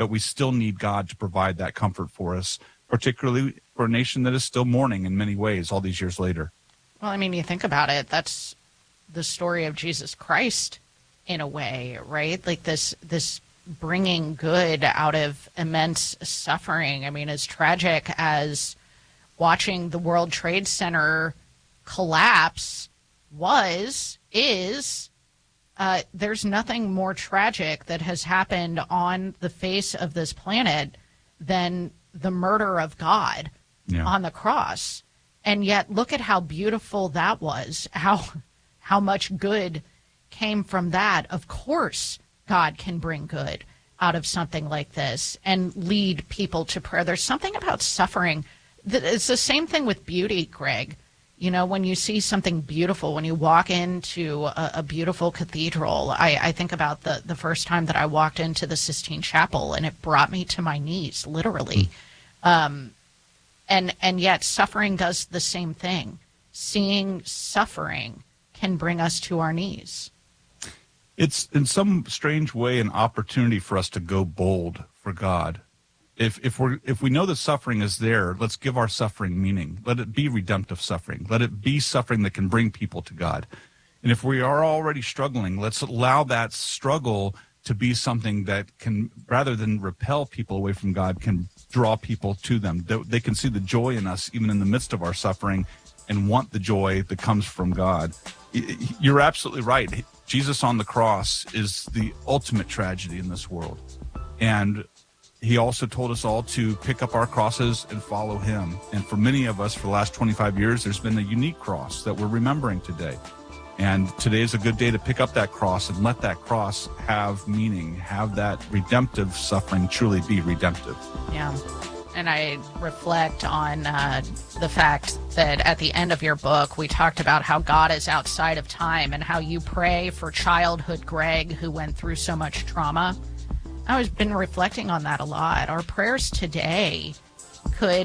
that we still need God to provide that comfort for us, particularly for a nation that is still mourning in many ways all these years later. Well, I mean, you think about it, that's the story of Jesus Christ in a way, right? Like this bringing good out of immense suffering. I mean, as tragic as watching the World Trade Center collapse is, there's nothing more tragic that has happened on the face of this planet than the murder of God on the cross. And yet, look at how beautiful that was, how much good came from that. Of course, God can bring good out of something like this and lead people to prayer. There's something about suffering. It's the same thing with beauty, Greg. You know, when you see something beautiful, when you walk into a beautiful cathedral, I think about the first time that I walked into the Sistine Chapel, and it brought me to my knees, literally. And yet suffering does the same thing. Seeing suffering can bring us to our knees. It's in some strange way an opportunity for us to go bold for God. If we know that suffering is there, let's give our suffering meaning. Let it be redemptive suffering. Let it be suffering that can bring people to God. And if we are already struggling, let's allow that struggle to be something that can, rather than repel people away from God, can draw people to them. They can see the joy in us even in the midst of our suffering and want the joy that comes from God. You're absolutely right. Jesus on the cross is the ultimate tragedy in this world. And he also told us all to pick up our crosses and follow him. And for many of us, for the last 25 years, there's been a unique cross that we're remembering today. And today is a good day to pick up that cross and let that cross have meaning, have that redemptive suffering truly be redemptive. Yeah. And I reflect on the fact that at the end of your book, we talked about how God is outside of time and how you pray for childhood Greg who went through so much trauma. I've been reflecting on that a lot. Our prayers today could,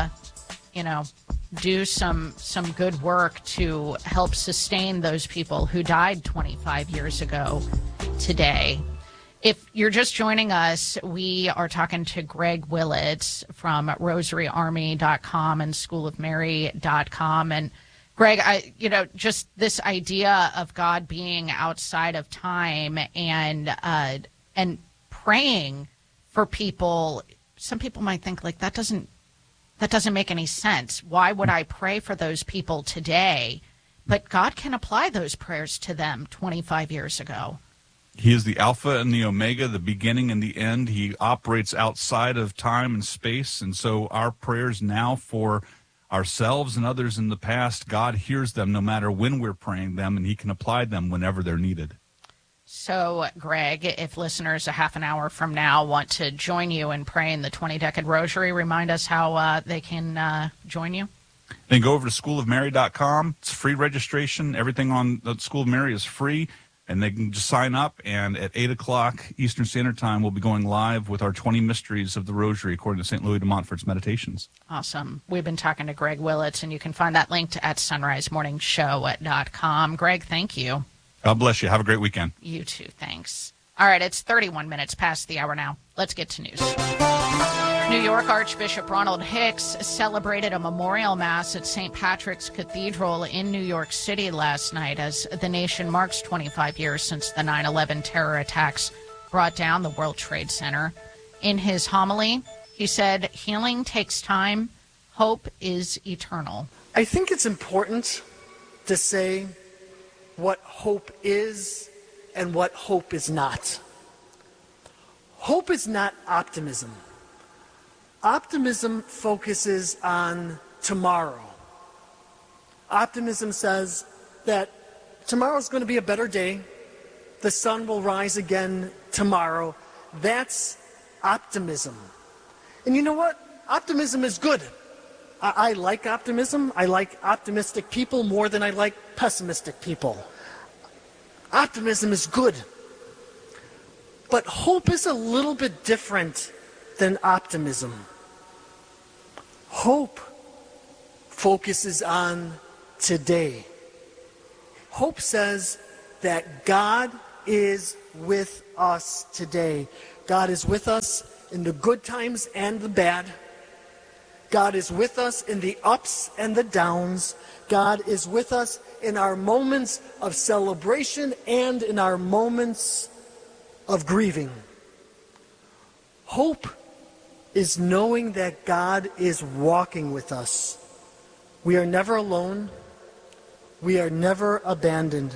do some good work to help sustain those people who died 25 years ago today. If you're just joining us, we are talking to Greg Willits from rosaryarmy.com and schoolofmary.com. And Greg, just this idea of God being outside of time and praying for people. Some people might think like that doesn't make any sense. Why would I pray for those people today? But God can apply those prayers to them 25 years ago. He is the Alpha and the Omega, the beginning and the end. He operates outside of time and space. And so our prayers now for ourselves and others in the past, God hears them no matter when we're praying them, and he can apply them whenever they're needed. So, Greg, if listeners a half an hour from now want to join you in praying the 20-decade rosary, remind us how they can join you. Then go over to schoolofmary.com. It's free registration. Everything on the School of Mary is free. And they can just sign up, and at 8 o'clock Eastern Standard Time, we'll be going live with our 20 Mysteries of the Rosary, according to St. Louis de Montfort's Meditations. Awesome. We've been talking to Greg Willits, and you can find that linked at sunrisemorningshow.com. Greg, thank you. God bless you. Have a great weekend. You too. Thanks. All right, it's 31 minutes past the hour now. Let's get to news. New York Archbishop Ronald Hicks celebrated a memorial mass at St. Patrick's Cathedral in New York City last night as the nation marks 25 years since the 9/11 terror attacks brought down the World Trade Center. In his homily, he said, "Healing takes time. Hope is eternal." I think it's important to say what hope is and what hope is not. Hope is not optimism. Optimism focuses on tomorrow. Optimism says that tomorrow's going to be a better day. The sun will rise again tomorrow. That's optimism. And you know what? Optimism is good. I like optimism. I like optimistic people more than I like pessimistic people. Optimism is good. But hope is a little bit different than optimism. Hope focuses on today. Hope says that God is with us today. God is with us in the good times and the bad. God is with us in the ups and the downs. God is with us in our moments of celebration and in our moments of grieving. Hope is knowing that God is walking with us. We are never alone. We are never abandoned.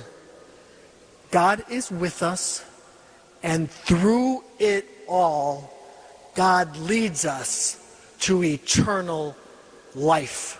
God is with us, and through it all, God leads us to eternal life.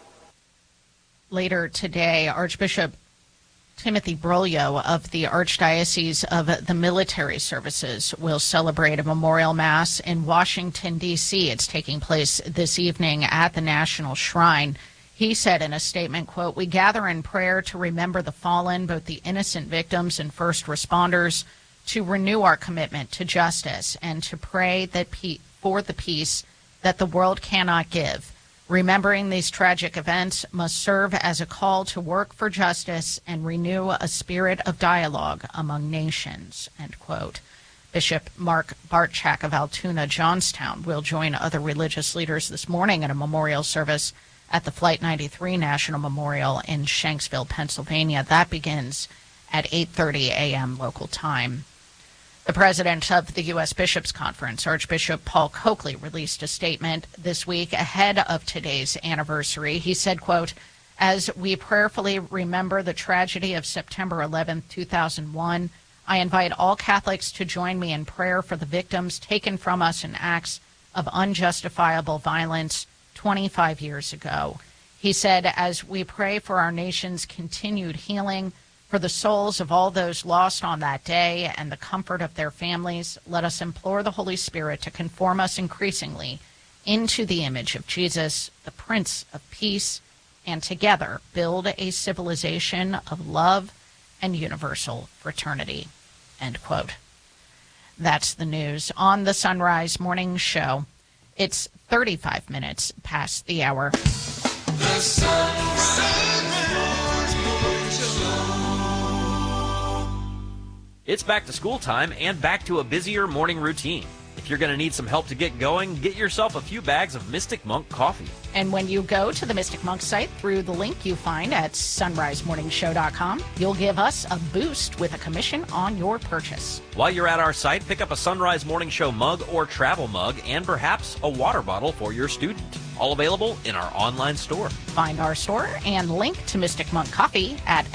Later today, Archbishop Timothy Broglio of the Archdiocese of the Military Services will celebrate a memorial mass in Washington, D.C. It's taking place this evening at the National Shrine. He said in a statement, quote, "We gather in prayer to remember the fallen, both the innocent victims and first responders, to renew our commitment to justice and to pray that for the peace that the world cannot give. Remembering these tragic events must serve as a call to work for justice and renew a spirit of dialogue among nations," end quote. Bishop Mark Bartchak of Altoona, Johnstown, will join other religious leaders this morning in a memorial service at the Flight 93 National Memorial in Shanksville, Pennsylvania. That begins at 8:30 a.m. local time. The president of the U.S. Bishops' Conference, Archbishop Paul Coakley, released a statement this week ahead of today's anniversary. He said, quote, "As we prayerfully remember the tragedy of September 11, 2001, I invite all Catholics to join me in prayer for the victims taken from us in acts of unjustifiable violence 25 years ago." He said, "As we pray for our nation's continued healing, for the souls of all those lost on that day and the comfort of their families, let us implore the Holy Spirit to conform us increasingly into the image of Jesus, the Prince of Peace, and together build a civilization of love and universal fraternity," end quote. That's the news on the Sunrise Morning Show. It's 35 minutes past the hour. The Sunrise Morning Show. It's back to school time and back to a busier morning routine. If you're going to need some help to get going, get yourself a few bags of Mystic Monk coffee. And when you go to the Mystic Monk site through the link you find at sunrisemorningshow.com, you'll give us a boost with a commission on your purchase. While you're at our site, pick up a Sunrise Morning Show mug or travel mug and perhaps a water bottle for your student. All available in our online store. Find our store and link to Mystic Monk Coffee at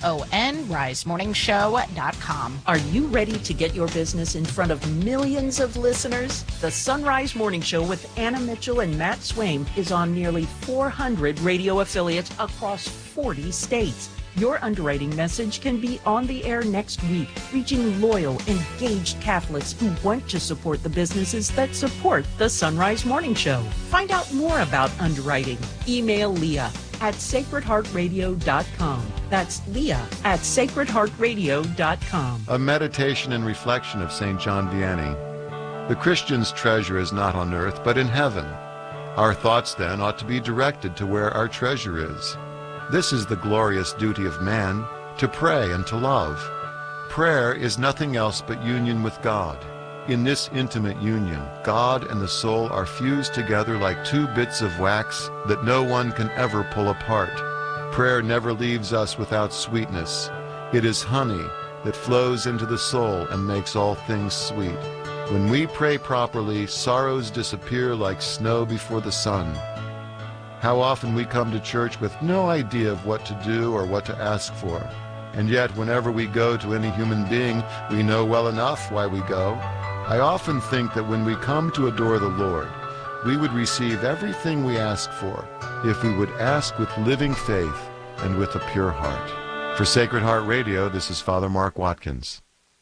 sonrisemorningshow.com. Are you ready to get your business in front of millions of listeners? The Sunrise Morning Show with Anna Mitchell and Matt Swaim is on nearly 400 radio affiliates across 40 states. Your underwriting message can be on the air next week, reaching loyal, engaged Catholics who want to support the businesses that support the Sunrise Morning Show. Find out more about underwriting. Email Leah at sacredheartradio.com. That's Leah at sacredheartradio.com. A meditation and reflection of St. John Vianney. The Christian's treasure is not on earth, but in heaven. Our thoughts, then, ought to be directed to where our treasure is. This is the glorious duty of man, to pray and to love. Prayer is nothing else but union with God. In this intimate union, God and the soul are fused together like two bits of wax that no one can ever pull apart. Prayer never leaves us without sweetness. It is honey that flows into the soul and makes all things sweet. When we pray properly, sorrows disappear like snow before the sun. How often we come to church with no idea of what to do or what to ask for. And yet, whenever we go to any human being, we know well enough why we go. I often think that when we come to adore the Lord, we would receive everything we ask for if we would ask with living faith and with a pure heart. For Sacred Heart Radio, this is Father Mark Watkins.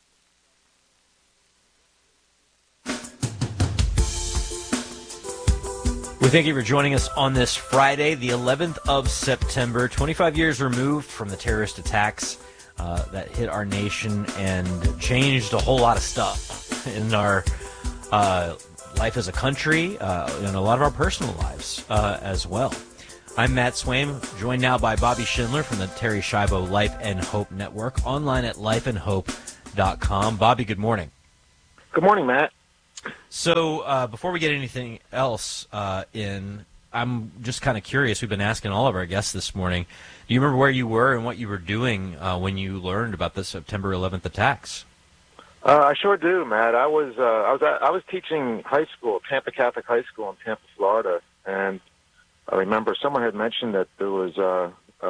We thank you for joining us on this Friday, the 11th of September, 25 years removed from the terrorist attacks that hit our nation and changed a whole lot of stuff in our life as a country and a lot of our personal lives as well. I'm Matt Swaim, joined now by Bobby Schindler from the Terry Schiavo Life and Hope Network, online at lifeandhope.com. Bobby, good morning. Good morning, Matt. So before we get anything else I'm just kind of curious. We've been asking all of our guests this morning. Do you remember where you were and what you were doing when you learned about the September 11th attacks? I sure do, Matt. I was teaching high school, Tampa Catholic High School in Tampa, Florida, and I remember someone had mentioned that there was a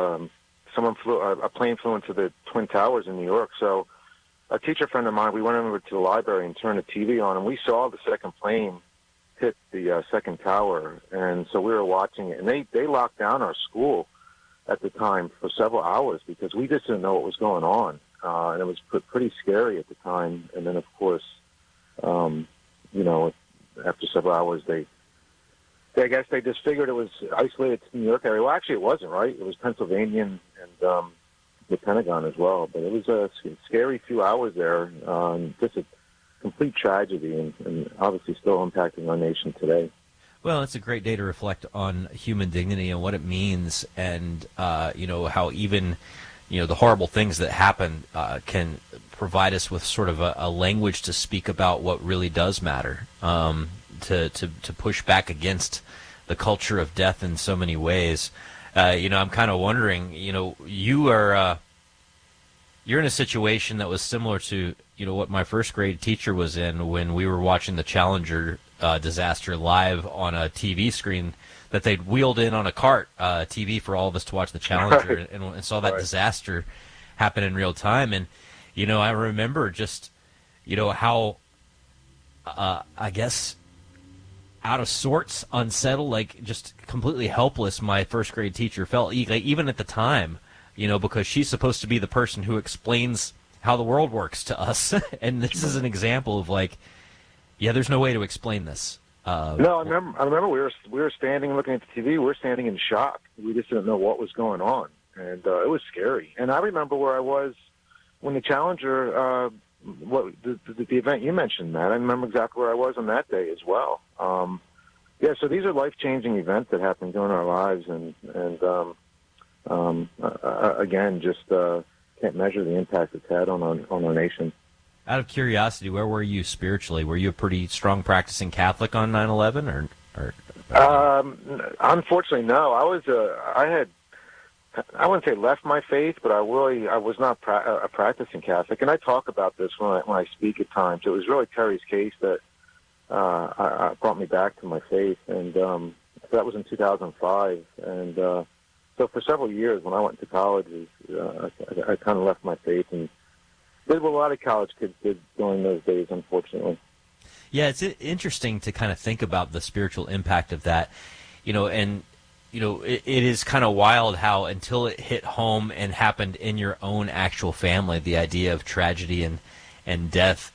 plane flew into the Twin Towers in New York. So a teacher friend of mine, we went over to the library and turned the TV on, and we saw the second plane hit the second tower, and so we were watching it. And they locked down our school at the time for several hours because we just didn't know what was going on. And it was pretty scary at the time. And then, of course, after several hours, I guess they just figured it was isolated to the New York area. Well, actually, it wasn't, right? It was Pennsylvania and the Pentagon as well. But it was a scary few hours there, just a complete tragedy, and obviously still impacting our nation today. Well, it's a great day to reflect on human dignity and what it means, and how even the horrible things that happen can provide us with sort of a language to speak about what really does matter, to push back against the culture of death in so many ways. I'm kind of wondering, you're in a situation that was similar to what my first grade teacher was in when we were watching the Challenger disaster live on a TV screen that they'd wheeled in on a cart, TV for all of us to watch the Challenger, and saw that disaster happen in real time. And, I remember just, how, I guess, out of sorts, unsettled, like just completely helpless my first grade teacher felt, even at the time, because she's supposed to be the person who explains how the world works to us. And this is an example of there's no way to explain this. No, I remember we were standing looking at the TV. We were standing in shock. We just didn't know what was going on, and it was scary. And I remember where I was when the Challenger, the event you mentioned, Matt. I remember exactly where I was on that day as well. So these are life-changing events that happen during our lives, and again, just can't measure the impact it's had on our nation. Out of curiosity, where were you spiritually? Were you a pretty strong practicing Catholic on 9/11, or? Unfortunately, no. I wouldn't say left my faith, but I was not a practicing Catholic, and I talk about this when I speak at times. It was really Terry's case that brought me back to my faith, and that was in 2005. And so for several years, when I went to college, I kind of left my faith and did what a lot of college kids did during those days, unfortunately. Yeah, it's interesting to kind of think about the spiritual impact of that, and it is kind of wild how until it hit home and happened in your own actual family, the idea of tragedy and death,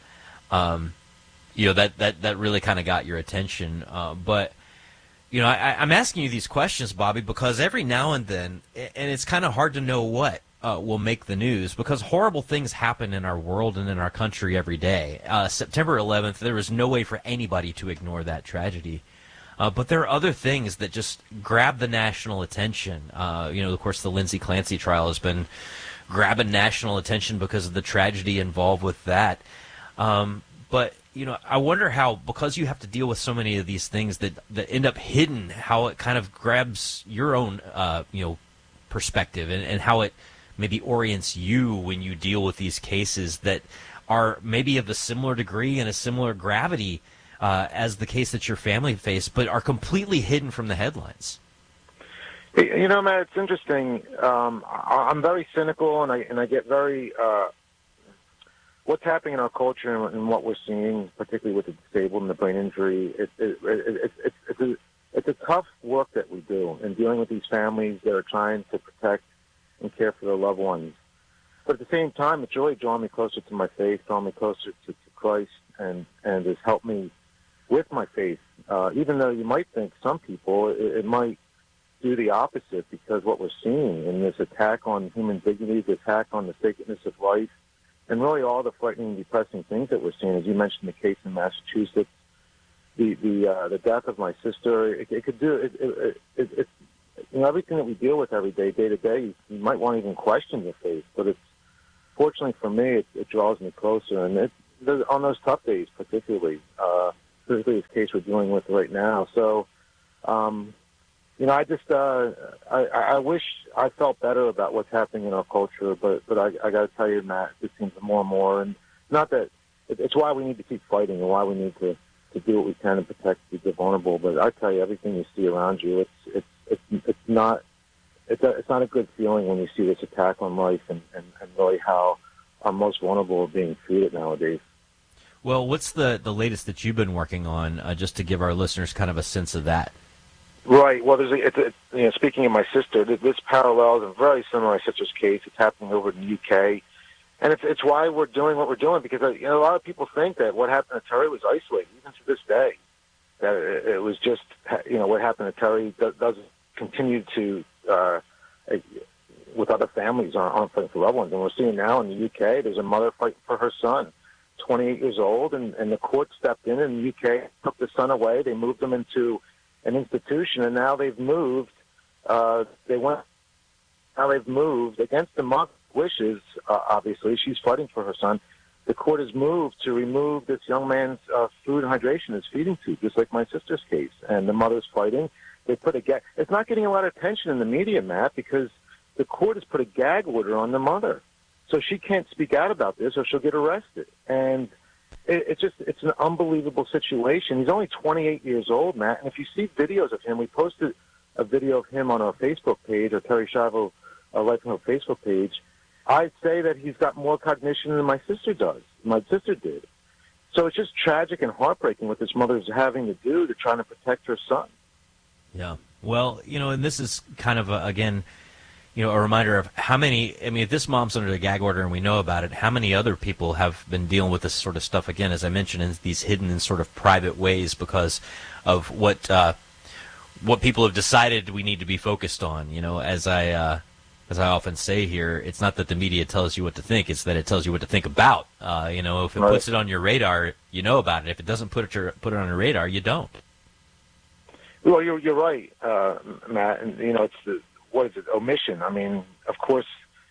that really kind of got your attention. But I'm asking you these questions, Bobby, because every now and then, and it's kind of hard to know what will make the news, because horrible things happen in our world and in our country every day. September 11th, there was no way for anybody to ignore that tragedy. But there are other things that just grab the national attention. Of course, the Lindsay Clancy trial has been grabbing national attention because of the tragedy involved with that. But I wonder how, because you have to deal with so many of these things that end up hidden, how it kind of grabs your own, perspective and how it maybe orients you when you deal with these cases that are maybe of a similar degree and a similar gravity as the case that your family faced, but are completely hidden from the headlines. Matt, it's interesting. I'm very cynical, and I get very what's happening in our culture and what we're seeing, particularly with the disabled and the brain injury. It's a tough work that we do in dealing with these families that are trying to protect and care for their loved ones. But at the same time, it's really drawn me closer to my faith, drawn me closer to Christ, and has helped me with my faith. Even though you might think some people, it might do the opposite, because what we're seeing in this attack on human dignity, the attack on the sacredness of life, and really all the frightening and depressing things that we're seeing, as you mentioned the case in Massachusetts, the death of my sister, it could do it. Everything that we deal with every day, day to day, you might want to even question your faith. But it's fortunately for me, it draws me closer, and on those tough days, particularly, specifically this case we're dealing with right now. So, I just I wish I felt better about what's happening in our culture, but I got to tell you, Matt, it seems more and more, and not that it's why we need to keep fighting and why we need to do what we can to protect the vulnerable. But I tell you, everything you see around you, it's not a good feeling when you see this attack on life and really how our most vulnerable are being treated nowadays. Well, what's the latest that you've been working on, just to give our listeners kind of a sense of that? Right. Well, speaking of my sister, this parallels a very similar to my sister's case. It's happening over in the UK. And it's why we're doing what we're doing, because a lot of people think that what happened to Terry was isolated, even to this day. That it was just, what happened to Terry doesn't continue to, with other families on fighting for loved ones. And we're seeing now in the UK, there's a mother fighting for her son, 28 years old, and the court stepped in the UK, took the son away. They moved him into an institution, and now they've moved. They've moved against the mother's wishes. Obviously, she's fighting for her son. The court has moved to remove this young man's food and hydration, his feeding tube, just like my sister's case. And the mother's fighting. They put a gag. It's not getting a lot of attention in the media, Matt, because the court has put a gag order on the mother, so she can't speak out about this, or she'll get arrested. And it's an unbelievable situation. He's only 28 years old, Matt. And if you see videos of him, we posted a video of him on our Facebook page, or Terri Schiavo Life and Hope Facebook page. I'd say that he's got more cognition than my sister did. So it's just tragic and heartbreaking what this mother's having to do to try to protect her son. Yeah. Well, and this is kind of, again, a reminder of how many, if this mom's under a gag order and we know about it, how many other people have been dealing with this sort of stuff, again, as I mentioned, in these hidden and sort of private ways because of what people have decided we need to be focused on. As I often say here, it's not that the media tells you what to think, it's that it tells you what to think about. If it puts it on your radar, you know about it. If it doesn't put it on your radar, you don't. Well, you're right, Matt. And it's what is it? Omission. Of course,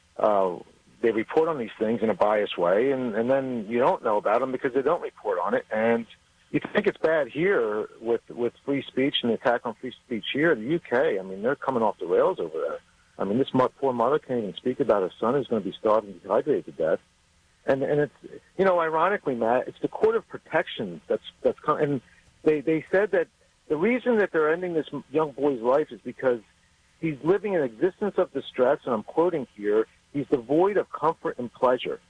they report on these things in a biased way, and then you don't know about them because they don't report on it. And you think it's bad here with free speech and the attack on free speech here in the UK. They're coming off the rails over there. This poor mother can't even speak about her son who's going to be starved and dehydrated to death. And it's ironically, Matt, it's the Court of Protection that's come, and they said that the reason that they're ending this young boy's life is because he's living an existence of distress, and I'm quoting here, he's devoid of comfort and pleasure.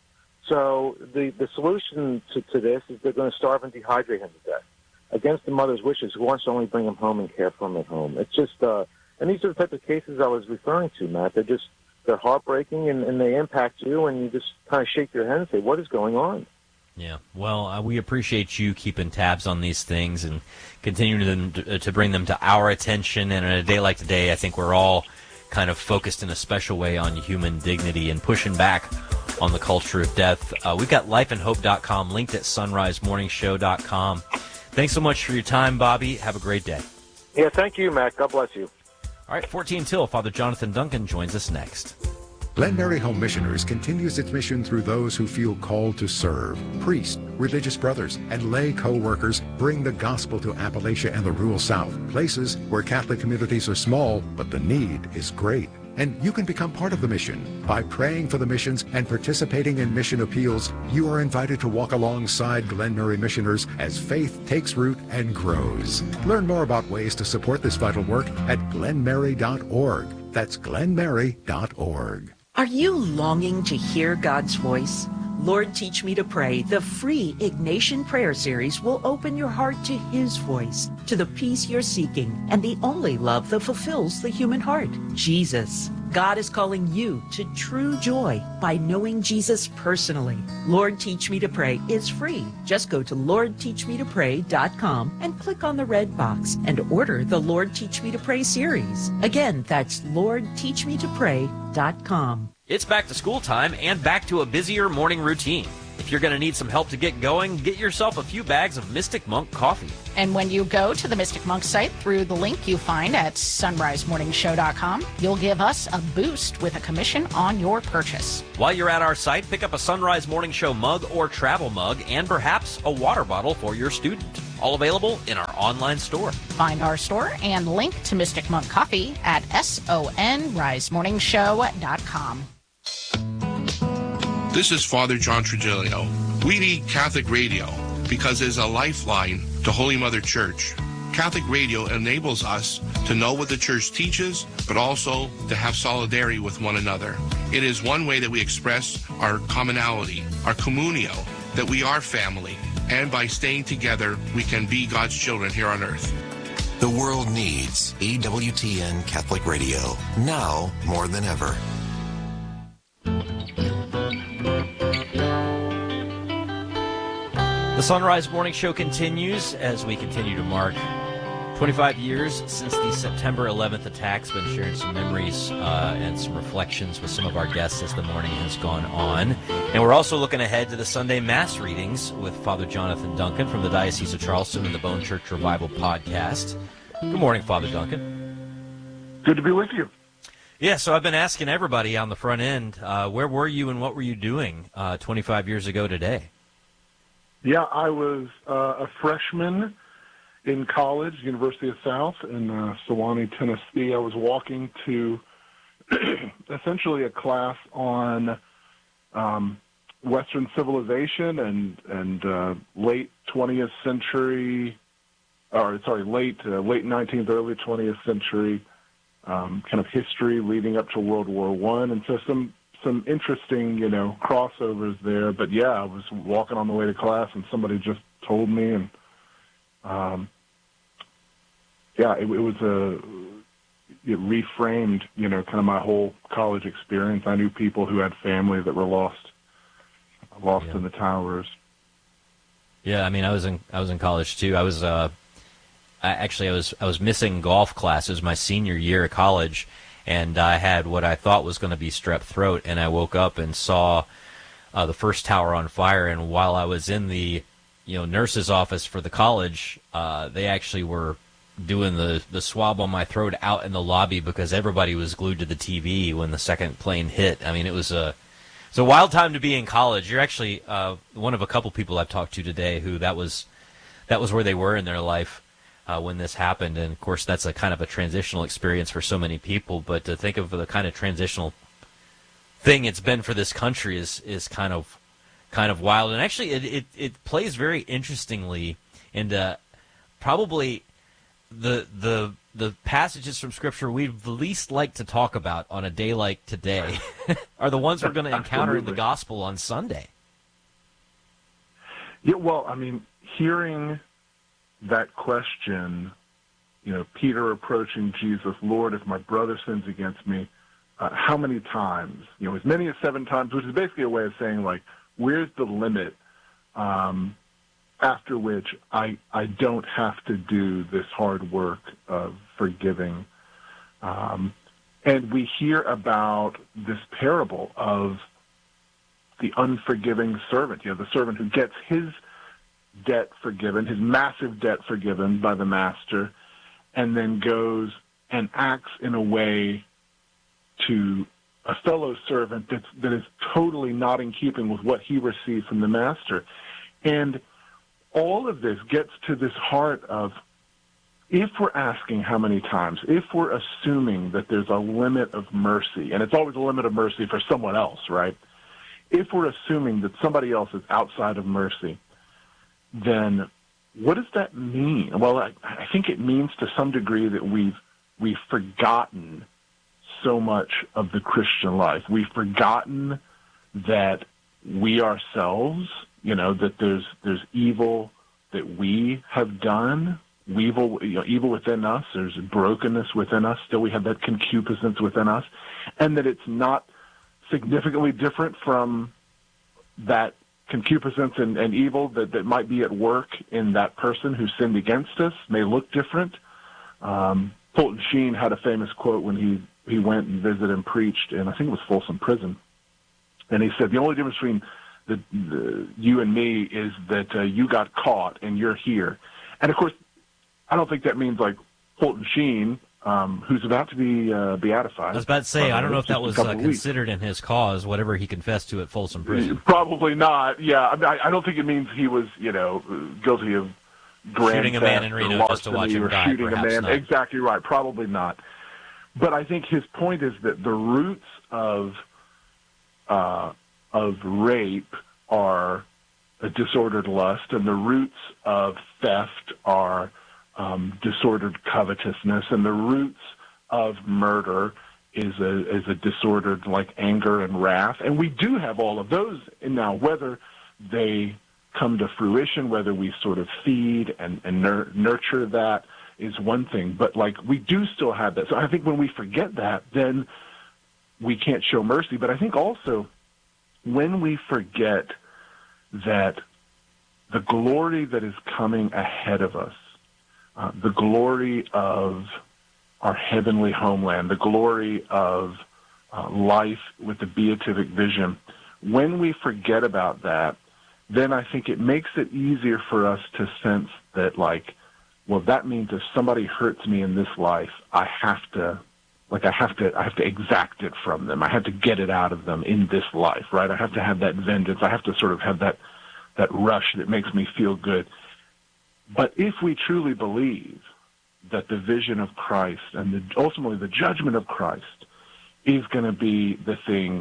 So the solution to this is they're going to starve and dehydrate him to death against the mother's wishes, who wants to only bring him home and care for him at home. It's just, and these are the types of cases I was referring to, Matt. They're heartbreaking, and they impact you, and you just kind of shake your head and say, what is going on? Yeah, well, we appreciate you keeping tabs on these things and continuing to bring them to our attention. And on a day like today, I think we're all kind of focused in a special way on human dignity and pushing back on the culture of death. We've got lifeandhope.com linked at sunrisemorningshow.com. Thanks so much for your time, Bobby. Have a great day. Yeah, thank you, Matt. God bless you. All right, 14 till. Father Jonathan Duncan joins us next. Glen Mary Home Missioners continues its mission through those who feel called to serve. Priests, religious brothers, and lay co-workers bring the gospel to Appalachia and the rural South, places where Catholic communities are small, but the need is great. And you can become part of the mission. By praying for the missions and participating in mission appeals, you are invited to walk alongside Glen Mary missioners as faith takes root and grows. Learn more about ways to support this vital work at glenmary.org. That's glenmary.org. Are you longing to hear God's voice? Lord, Teach Me to Pray, the free Ignatian Prayer Series, will open your heart to His voice, to the peace you're seeking, and the only love that fulfills the human heart, Jesus. God is calling you to true joy by knowing Jesus personally. Lord, Teach Me to Pray is free. Just go to LordTeachMeToPray.com and click on the red box and order the Lord, Teach Me to Pray series. Again, that's LordTeachMeToPray.com. It's back to school time and back to a busier morning routine. If If you're going to need some help to get going, get yourself a few bags of Mystic Monk coffee. And when you go to the Mystic Monk site through the link you find at sunrisemorningshow.com, you'll give us a boost with a commission on your purchase. While you're at our site, pick up a Sunrise Morning Show mug or travel mug and perhaps a water bottle for your student. All available in our online store. Find our store and link to Mystic Monk Coffee at sonrisemorningshow.com. This is Father John Trigilio. We need Catholic radio because it's a lifeline to Holy Mother Church. Catholic radio enables us to know what the Church teaches, but also to have solidarity with one another. It is one way that we express our commonality, our communio, that we are family, and by staying together, we can be God's children here on earth. The world needs EWTN Catholic Radio, now more than ever. The Sunrise Morning Show continues as we continue to mark 25 years since the September 11th attacks. Been sharing some memories and some reflections with some of our guests as the morning has gone on. And we're also looking ahead to the Sunday Mass readings with Father Jonathan Duncan from the Diocese of Charleston and the Bone Church Revival podcast. Good morning, Father Duncan. Good to be with you. Yeah, so I've been asking everybody on the front end, where were you and what were you doing 25 years ago today? Yeah, I was a freshman in college, University of South in Sewanee, Tennessee. I was walking to essentially a class on Western civilization and late 20th century, late 19th, early 20th century kind of history leading up to World War I, and so some interesting, crossovers there. But yeah, I was walking on the way to class, and somebody just told me, and it reframed, kind of my whole college experience. I knew people who had family that were lost in the towers. Yeah, I mean, I was in college too. I was missing golf classes my senior year of college, and I had what I thought was going to be strep throat, and I woke up and saw the first tower on fire. And while I was in the nurse's office for the college, they actually were doing the swab on my throat out in the lobby because everybody was glued to the TV when the second plane hit. I mean, it's a wild time to be in college. You're actually one of a couple people I've talked to today who that was where they were in their life when this happened. And of course, that's a kind of a transitional experience for so many people. But to think of the kind of transitional thing it's been for this country is kind of wild. And actually, it plays very interestingly into probably the passages from Scripture we'd least like to talk about on a day like today are the ones we're going to encounter in the Gospel on Sunday. Yeah, well, I mean, hearing that question, Peter approaching Jesus, Lord, if my brother sins against me, how many times? As many as 7 times, which is basically a way of saying, like, where's the limit after which I don't have to do this hard work of forgiving? And we hear about this parable of the unforgiving servant, the servant who gets his debt forgiven, his massive debt forgiven by the master, and then goes and acts in a way to a fellow servant that is totally not in keeping with what he received from the master. And all of this gets to this heart of, if we're asking how many times, if we're assuming that there's a limit of mercy, and it's always a limit of mercy for someone else, right? If we're assuming that somebody else is outside of mercy, then what does that mean? Well, I think it means to some degree that we've forgotten so much of the Christian life. We've forgotten that we ourselves, that there's evil that we have done, evil within us. There's brokenness within us. Still, we have that concupiscence within us, and that it's not significantly different from that concupiscence and evil that might be at work in that person who sinned against us. May look different. Fulton Sheen had a famous quote when he went and visited and preached, and I think it was Folsom Prison. And he said, the only difference between you and me is that you got caught and you're here. And, of course, I don't think that means like Fulton Sheen, who's about to be beatified. I was about to say, I don't know if that was considered in his cause, whatever he confessed to at Folsom Prison. Probably not, yeah. I don't think it means he was, guilty of shooting a man in Reno just to watch him die, shooting a man. Not. Exactly right, probably not. But I think his point is that the roots of rape are a disordered lust, and the roots of theft are disordered covetousness, and the roots of murder is a disordered like anger and wrath. And we do have all of those. And now whether they come to fruition, whether we sort of feed and nurture that is one thing. But like we do still have that. So I think when we forget that, then we can't show mercy. But I think also when we forget that the glory that is coming ahead of us, the glory of our heavenly homeland, the glory of life with the beatific vision, when we forget about that, then I think it makes it easier for us to sense that, like, well, that means if somebody hurts me in this life, I have to exact it from them. I have to get it out of them in this life, right? I have to have that vengeance. I have to sort of have that rush that makes me feel good. But if we truly believe that the vision of Christ and ultimately the judgment of Christ is going to be the thing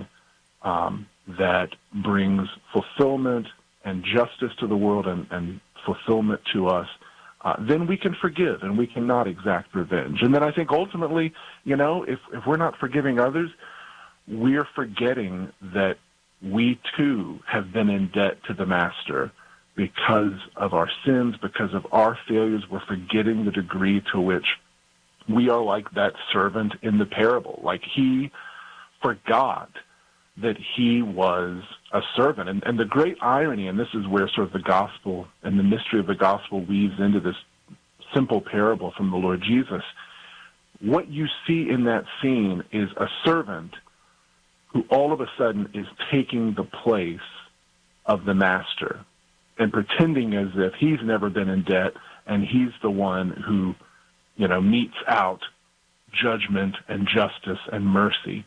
that brings fulfillment and justice to the world and fulfillment to us, then we can forgive and we cannot exact revenge. And then I think ultimately, if we're not forgiving others, we're forgetting that we too have been in debt to the Master because of our sins, because of our failures. We're forgetting the degree to which we are like that servant in the parable. Like he forgot that he was a servant. And the great irony, and this is where sort of the gospel and the mystery of the gospel weaves into this simple parable from the Lord Jesus, what you see in that scene is a servant who all of a sudden is taking the place of the Master and pretending as if he's never been in debt and he's the one who, metes out judgment and justice and mercy.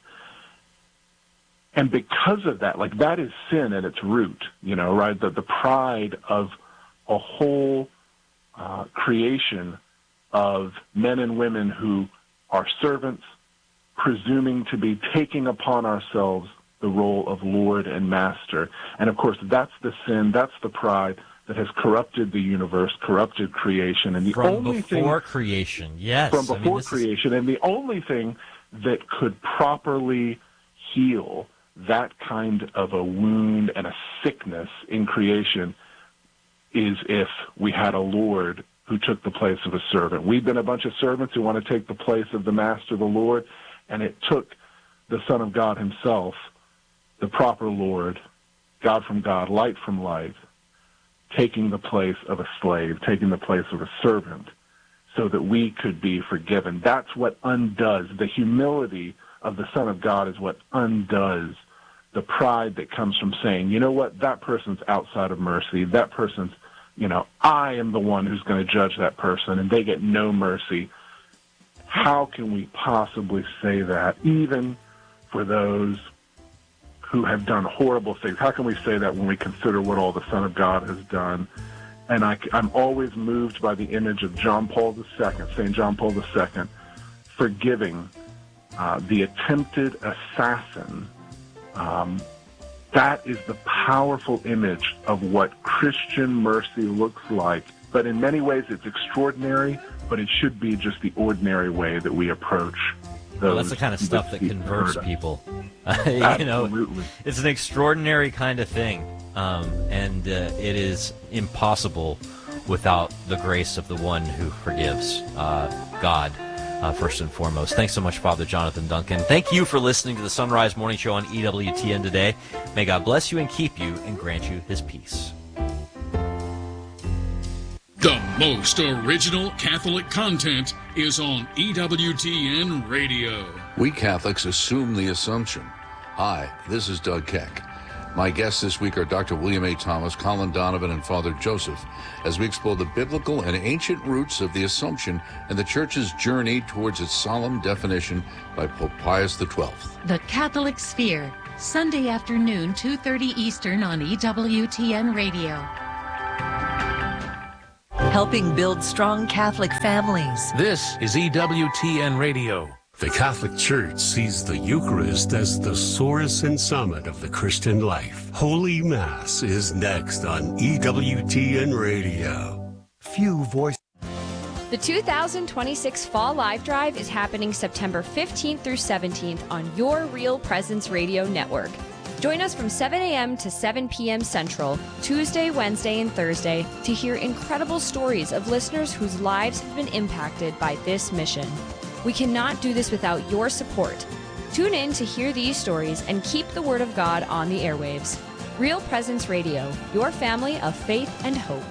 And because of that, like that is sin at its root, right? The pride of a whole creation of men and women who are servants, presuming to be taking upon ourselves the role of Lord and Master. And of course, that's the sin, that's the pride that has corrupted the universe, corrupted creation. And the only thing before creation, yes. From before creation. And the only thing that could properly heal that kind of a wound and a sickness in creation is if we had a Lord who took the place of a servant. We've been a bunch of servants who want to take the place of the Master, the Lord, and it took the Son of God himself, the proper Lord, God from God, light from light, taking the place of a slave, taking the place of a servant, so that we could be forgiven. That's what undoes. The humility of the Son of God is what undoes the pride that comes from saying, you know what, that person's outside of mercy. That person's, I am the one who's going to judge that person, and they get no mercy. How can we possibly say that, even for those who have done horrible things? How can we say that when we consider what all the Son of God has done? And I'm always moved by the image of John Paul II, St. John Paul II, forgiving the attempted assassin. That is the powerful image of what Christian mercy looks like. But in many ways it's extraordinary, but it should be just the ordinary way that we approach those. Well, that's the kind of stuff that converts people. Absolutely. It's an extraordinary kind of thing, and it is impossible without the grace of the one who forgives, God. First and foremost. Thanks so much, Father Jonathan Duncan. Thank you for listening to the Sunrise Morning Show on EWTN today. May God bless you and keep you and grant you his peace. The most original Catholic content is on EWTN Radio. We Catholics assume the assumption. Hi, this is Doug Keck. My guests this week are Dr. William A. Thomas, Colin Donovan, and Father Joseph, as we explore the biblical and ancient roots of the Assumption and the Church's journey towards its solemn definition by Pope Pius XII. The Catholic Sphere, Sunday afternoon, 2:30 Eastern on EWTN Radio. Helping build strong Catholic families. This is EWTN Radio. The Catholic Church sees the Eucharist as the source and summit of the Christian life. Holy Mass is next on EWTN Radio. Few voices. The 2026 Fall Live Drive is happening September 15th through 17th on your Real Presence Radio Network. Join us from 7 a.m. to 7 p.m. Central, Tuesday, Wednesday, and Thursday to hear incredible stories of listeners whose lives have been impacted by this mission. We cannot do this without your support. Tune in to hear these stories and keep the Word of God on the airwaves. Real Presence Radio, your family of faith and hope.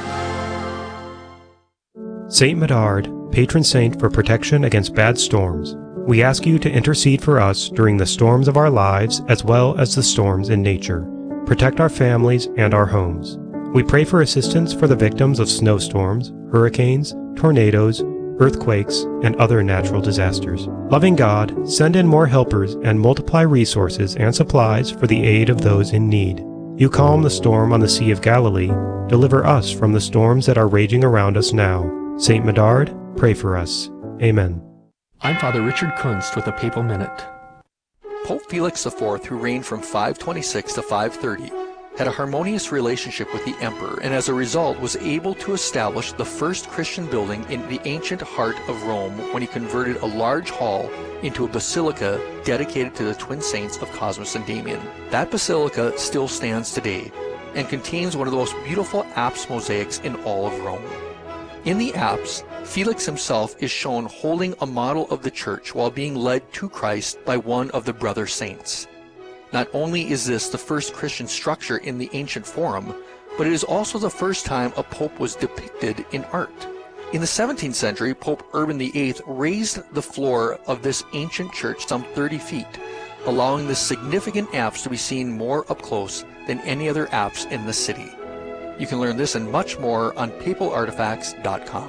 Saint Medard, patron saint for protection against bad storms. We ask you to intercede for us during the storms of our lives as well as the storms in nature. Protect our families and our homes. We pray for assistance for the victims of snowstorms, hurricanes, tornadoes, earthquakes, and other natural disasters. Loving God, send in more helpers and multiply resources and supplies for the aid of those in need. You calm the storm on the Sea of Galilee. Deliver us from the storms that are raging around us now. Saint Medard, pray for us. Amen. I'm Father Richard Kunst with a Papal Minute. Pope Felix IV, who reigned from 526 to 530, had a harmonious relationship with the emperor, and as a result was able to establish the first Christian building in the ancient heart of Rome when he converted a large hall into a basilica dedicated to the twin saints of Cosmas and Damian. That basilica still stands today and contains one of the most beautiful apse mosaics in all of Rome. In the apse, Felix himself is shown holding a model of the church while being led to Christ by one of the brother saints. Not only is this the first Christian structure in the ancient Forum, but it is also the first time a pope was depicted in art. In the 17th century, Pope Urban VIII raised the floor of this ancient church some 30 feet, allowing this significant apse to be seen more up close than any other apse in the city. You can learn this and much more on papalartifacts.com.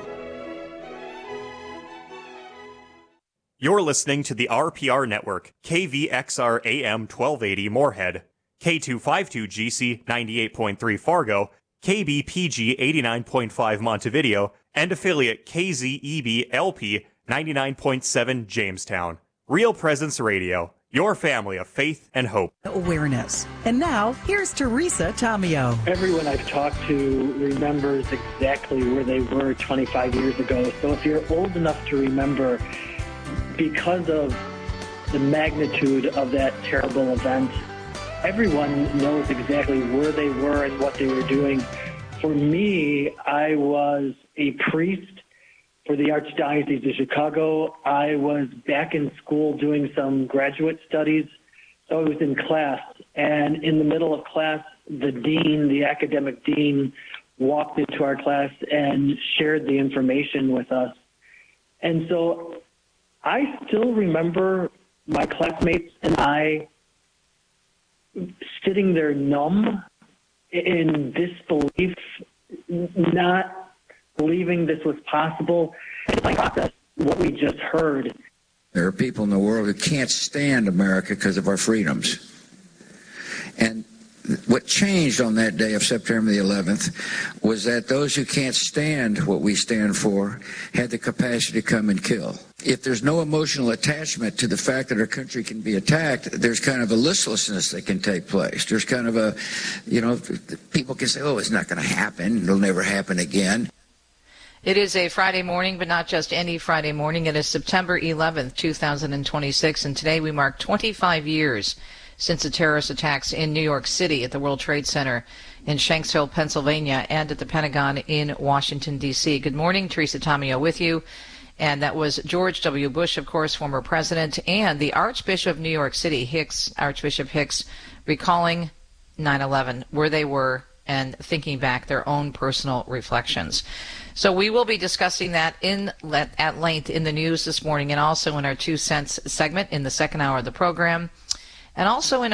You're listening to the RPR Network, KVXR AM 1280 Moorhead, K252GC 98.3 Fargo, KBPG 89.5 Montevideo, and affiliate KZEB LP 99.7 Jamestown. Real Presence Radio, your family of faith and hope. Awareness. And now, here's Teresa Tomeo. Everyone I've talked to remembers exactly where they were 25 years ago. So if you're old enough to remember, because of the magnitude of that terrible event, everyone knows exactly where they were and what they were doing. For me, I was a priest for the Archdiocese of Chicago. I was back in school doing some graduate studies, so I was in class. And in the middle of class, the dean, the academic dean, walked into our class and shared the information with us. And so I still remember my classmates and I sitting there numb in disbelief, not believing this was possible, and process what we just heard. There are people in the world who can't stand America because of our freedoms. And what changed on that day of September the 11th was that those who can't stand what we stand for had the capacity to come and kill. If there's no emotional attachment to the fact that our country can be attacked, there's kind of a listlessness that can take place. There's kind of a, people can say, oh, it's not going to happen. It'll never happen again. It is a Friday morning, but not just any Friday morning. It is September 11th, 2026, and today we mark 25 years since the terrorist attacks in New York City at the World Trade Center in Shanksville, Pennsylvania, and at the Pentagon in Washington, D.C. Good morning, Teresa Tomeo with you. And that was George W. Bush, of course, former president, and the Archbishop of New York City, Archbishop Hicks, recalling 9/11, where they were, and thinking back their own personal reflections. So we will be discussing that at length in the news this morning, and also in our 2 cents segment in the second hour of the program, and also in our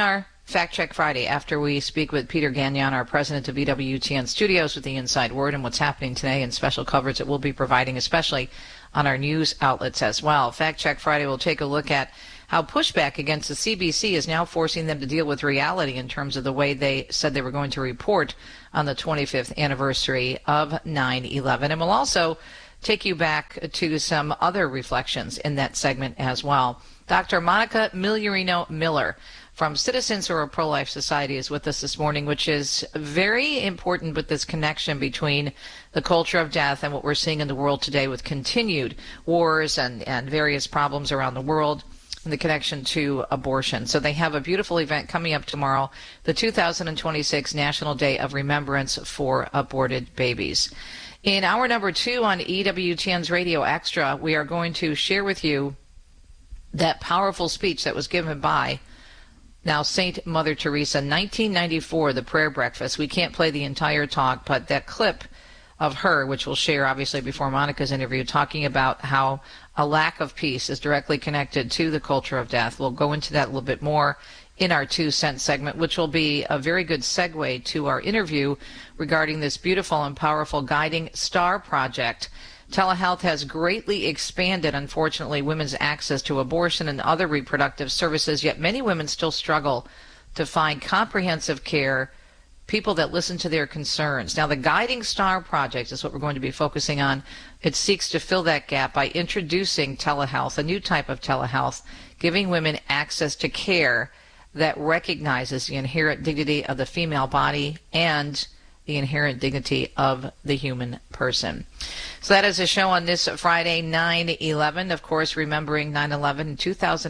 Fact Check Friday, after we speak with Peter Gagnon, our president of EWTN Studios, with the Inside Word and what's happening today and special coverage that we'll be providing, especially on our news outlets as well. Fact Check Friday will take a look at how pushback against the CBC is now forcing them to deal with reality in terms of the way they said they were going to report on the 25th anniversary of 9/11. And we'll also take you back to some other reflections in that segment as well. Dr. Monica Migliorino Miller from Citizens for a Pro-Life Society is with us this morning, which is very important with this connection between the culture of death and what we're seeing in the world today with continued wars and various problems around the world, and the connection to abortion. So they have a beautiful event coming up tomorrow, the 2026 National Day of Remembrance for Aborted Babies. In hour number 2 on EWTN's Radio Extra, we are going to share with you that powerful speech that was given by now Saint Mother Teresa, 1994, the prayer breakfast. We can't play the entire talk, but that clip of her, which we'll share obviously before Monica's interview, talking about how a lack of peace is directly connected to the culture of death. We'll go into that a little bit more in our 2 cent segment, which will be a very good segue to our interview regarding this beautiful and powerful Guiding Star Project. Telehealth has greatly expanded, unfortunately, women's access to abortion and other reproductive services, yet many women still struggle to find comprehensive care, people that listen to their concerns. Now, the Guiding Star Project is what we're going to be focusing on. It seeks to fill that gap by introducing telehealth, a new type of telehealth, giving women access to care that recognizes the inherent dignity of the female body and the inherent dignity of the human person. So that is a show on this Friday, 9/11. Of course, remembering 9/11 in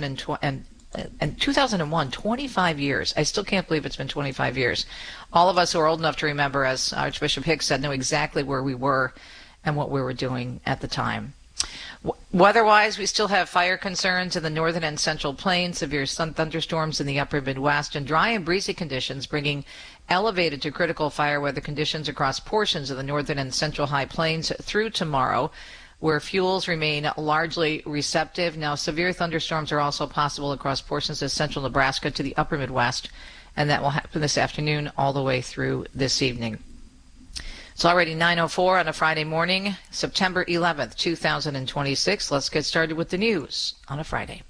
2001, 25 years. I still can't believe it's been 25 years. All of us who are old enough to remember, as Archbishop Hicks said, know exactly where we were and what we were doing at the time. Weather-wise, we still have fire concerns in the northern and central plains, severe thunderstorms in the upper Midwest, and dry and breezy conditions bringing elevated to critical fire weather conditions across portions of the northern and central high plains through tomorrow, where fuels remain largely receptive. Now, severe thunderstorms are also possible across portions of central Nebraska to the upper Midwest, and that will happen this afternoon all the way through this evening. It's already 9:04 on a Friday morning, September 11th, 2026. Let's get started with the news on a Friday.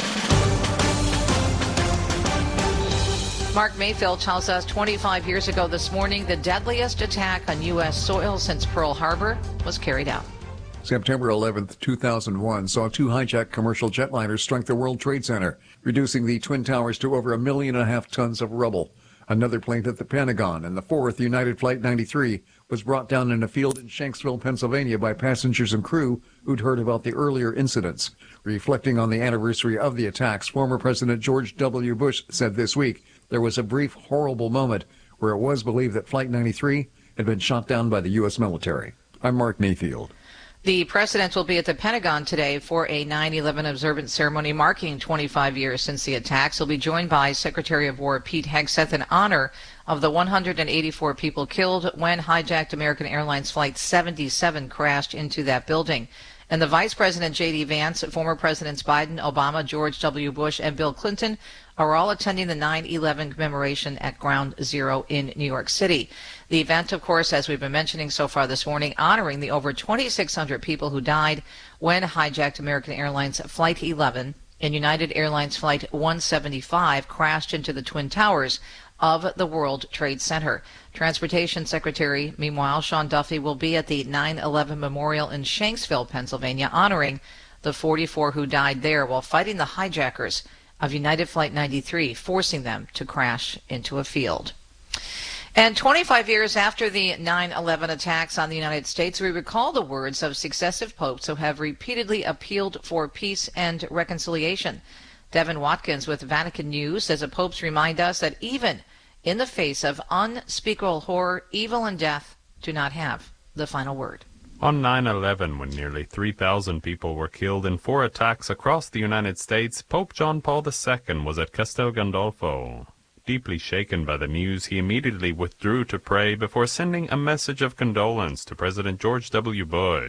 Mark Mayfield tells us 25 years ago this morning, the deadliest attack on U.S. soil since Pearl Harbor was carried out. September 11th, 2001 saw 2 hijacked commercial jetliners strike the World Trade Center, reducing the Twin Towers to over 1.5 million tons of rubble. Another plane hit the Pentagon, and the 4th, United Flight 93, was brought down in a field in Shanksville, Pennsylvania by passengers and crew who'd heard about the earlier incidents. Reflecting on the anniversary of the attacks, former President George W. Bush said this week there was a brief, horrible moment where it was believed that Flight 93 had been shot down by the U.S. military. I'm Mark Mayfield. The president will be at the Pentagon today for a 9/11 observance ceremony marking 25 years since the attacks. He'll be joined by Secretary of War Pete Hegseth in honor of the 184 people killed when hijacked American Airlines Flight 77 crashed into that building. And the Vice President J.D. Vance, former Presidents Biden, Obama, George W. Bush, and Bill Clinton are all attending the 9/11 commemoration at Ground Zero in New York City. The event, of course, as we've been mentioning so far this morning, honoring the over 2,600 people who died when hijacked American Airlines Flight 11 and United Airlines Flight 175 crashed into the Twin Towers of the World Trade Center. Transportation Secretary, meanwhile, Sean Duffy, will be at the 9/11 Memorial in Shanksville, Pennsylvania, honoring the 44 who died there while fighting the hijackers of United Flight 93, forcing them to crash into a field. And 25 years after the 9/11 attacks on the United States, we recall the words of successive popes who have repeatedly appealed for peace and reconciliation. Devin Watkins with Vatican News says the popes remind us that even in the face of unspeakable horror, evil and death do not have the final word. On 9/11, when nearly 3,000 people were killed in 4 attacks across the United States, Pope John Paul II was at Castel Gandolfo. Deeply shaken by the news, he immediately withdrew to pray before sending a message of condolence to President George W. Bush.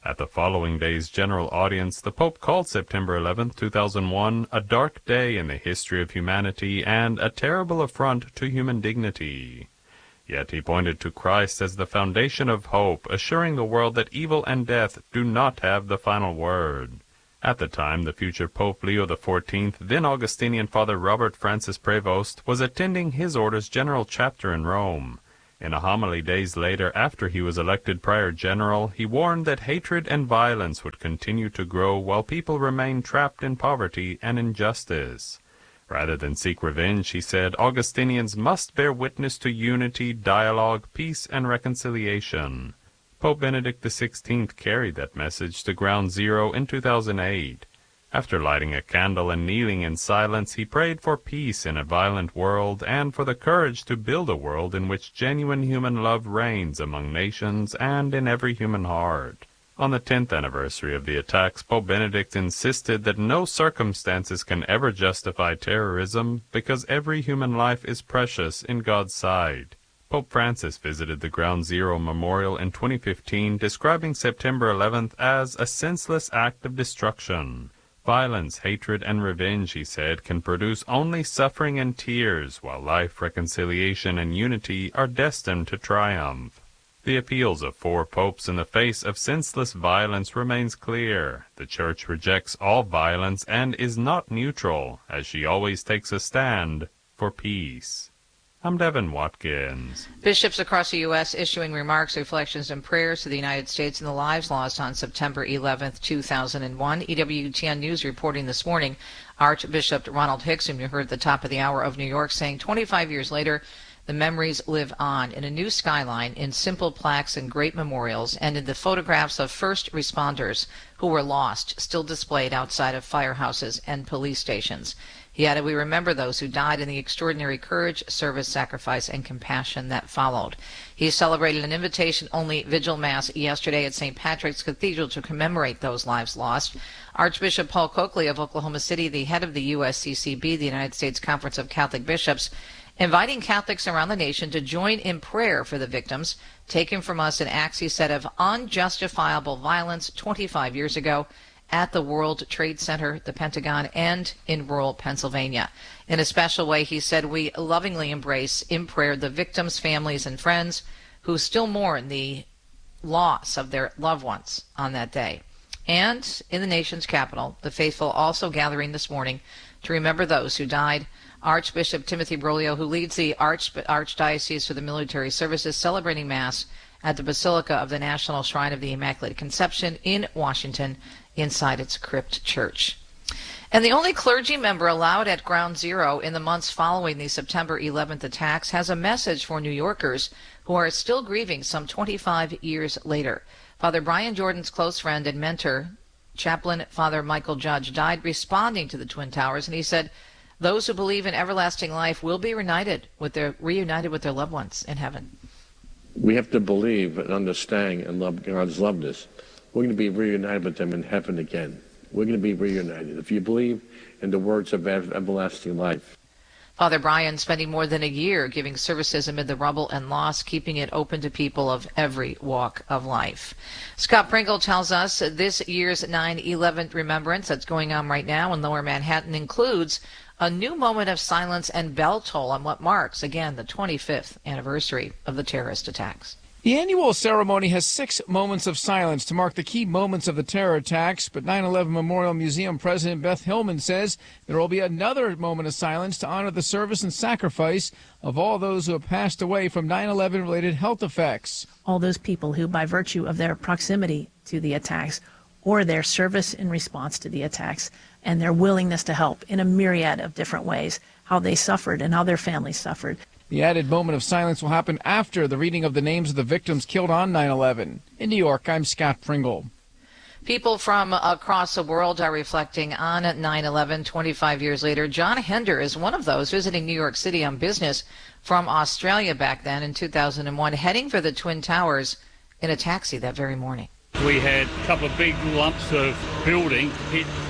At the following day's general audience, the Pope called September 11, 2001, a dark day in the history of humanity and a terrible affront to human dignity. Yet he pointed to Christ as the foundation of hope, assuring the world that evil and death do not have the final word. At the time, the future Pope Leo XIV, then Augustinian Father Robert Francis Prevost, was attending his order's general chapter in Rome. In a homily days later, after he was elected Prior General, he warned that hatred and violence would continue to grow while people remained trapped in poverty and injustice. Rather than seek revenge, he said, Augustinians must bear witness to unity, dialogue, peace, and reconciliation. Pope Benedict XVI carried that message to Ground Zero in 2008. After lighting a candle and kneeling in silence, he prayed for peace in a violent world and for the courage to build a world in which genuine human love reigns among nations and in every human heart. On the 10th anniversary of the attacks, Pope Benedict insisted that no circumstances can ever justify terrorism because every human life is precious in God's sight. Pope Francis visited the Ground Zero Memorial in 2015, describing September 11th as a senseless act of destruction. Violence, hatred, and revenge, he said, can produce only suffering and tears, while life, reconciliation, and unity are destined to triumph. The appeals of 4 popes in the face of senseless violence remains clear. The Church rejects all violence and is not neutral, as she always takes a stand for peace. I'm Devin Watkins. Bishops across the U.S. issuing remarks, reflections, and prayers to the United States and the lives lost on September 11, 2001. EWTN News reporting this morning, Archbishop Ronald Hicks, whom you heard at the top of the hour, of New York, saying 25 years later, the memories live on in a new skyline, in simple plaques and great memorials, and in the photographs of first responders who were lost, still displayed outside of firehouses and police stations. He added, we remember those who died in the extraordinary courage, service, sacrifice, and compassion that followed. He celebrated an invitation-only vigil mass yesterday at St. Patrick's Cathedral to commemorate those lives lost. Archbishop Paul Coakley of Oklahoma City, the head of the USCCB, the United States Conference of Catholic Bishops, inviting Catholics around the nation to join in prayer for the victims taken from us in acts, he said, of unjustifiable violence 25 years ago at the World Trade Center, the Pentagon, and in rural Pennsylvania. In a special way, he said, we lovingly embrace in prayer the victims' families and friends who still mourn the loss of their loved ones on that day. And in the nation's capital, the faithful also gathering this morning to remember those who died. Archbishop Timothy Broglio, who leads the Archdiocese for the Military Services, celebrating Mass at the Basilica of the National Shrine of the Immaculate Conception in Washington, inside its crypt church. And the only clergy member allowed at Ground Zero in the months following the September 11th attacks has a message for New Yorkers who are still grieving some 25 years later. Father Brian Jordan's close friend and mentor, Chaplain Father Michael Judge, died responding to the Twin Towers, and he said, those who believe in everlasting life will be reunited with their loved ones in heaven. We have to believe and understand and love God's loved us. We're going to be reunited with them in heaven again. We're going to be reunited if you believe in the words of everlasting life. Father Brian spending more than a year giving services amid the rubble and loss, keeping it open to people of every walk of life. Scott Pringle tells us this year's 9/11 remembrance that's going on right now in Lower Manhattan includes a new moment of silence and bell toll on what marks, again, the 25th anniversary of the terrorist attacks. The annual ceremony has 6 moments of silence to mark the key moments of the terror attacks, but 9/11 Memorial Museum President Beth Hillman says there will be another moment of silence to honor the service and sacrifice of all those who have passed away from 9/11-related health effects. All those people who, by virtue of their proximity to the attacks or their service in response to the attacks and their willingness to help in a myriad of different ways, how they suffered and how their families suffered. The added moment of silence will happen after the reading of the names of the victims killed on 9/11. In New York, I'm Scott Pringle. People from across the world are reflecting on 9/11 25 years later. John Hender is one of those visiting New York City on business from Australia back then in 2001, heading for the Twin Towers in a taxi that very morning. We had a couple of big lumps of building hit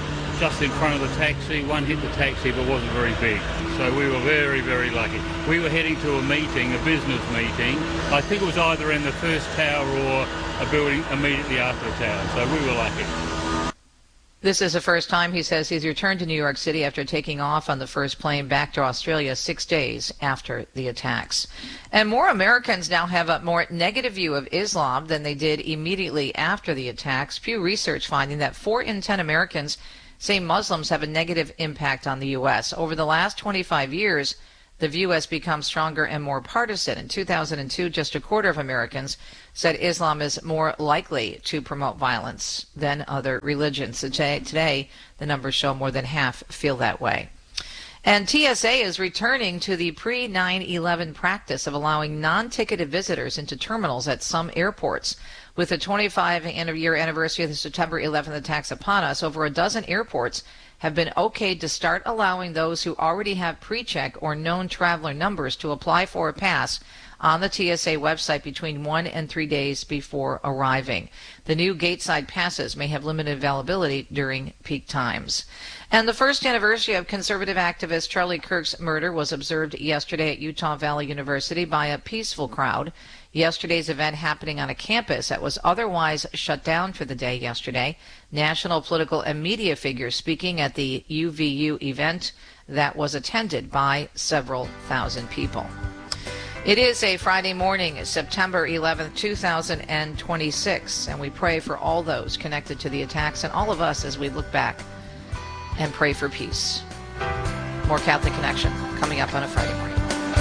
just in front of the taxi. One hit the taxi but wasn't very big. So we were very, very lucky. We were heading to a meeting, a business meeting. I think it was either in the first tower or a building immediately after the tower. So we were lucky. This is the first time, he says, he's returned to New York City after taking off on the first plane back to Australia 6 days after the attacks. And more Americans now have a more negative view of Islam than they did immediately after the attacks. Pew Research finding that 4 in 10 Americans say Muslims have a negative impact on the U.S. Over the last 25 years, the view has become stronger and more partisan. In 2002, just a quarter of Americans said Islam is more likely to promote violence than other religions. Today, the numbers show more than half feel that way. And TSA is returning to the pre-9/11 practice of allowing non-ticketed visitors into terminals at some airports. With the 25-year anniversary of the September 11th attacks upon us, over a dozen airports have been okayed to start allowing those who already have pre-check or known traveler numbers to apply for a pass on the TSA website between 1 and 3 days before arriving. The new gateside passes may have limited availability during peak times. And the first anniversary of conservative activist Charlie Kirk's murder was observed yesterday at Utah Valley University by a peaceful crowd. Yesterday's event happening on a campus that was otherwise shut down for the day yesterday. National political and media figures speaking at the UVU event that was attended by several thousand people. It is a Friday morning, September 11th, 2026, and we pray for all those connected to the attacks and all of us as we look back and pray for peace. More Catholic Connection coming up on a Friday morning.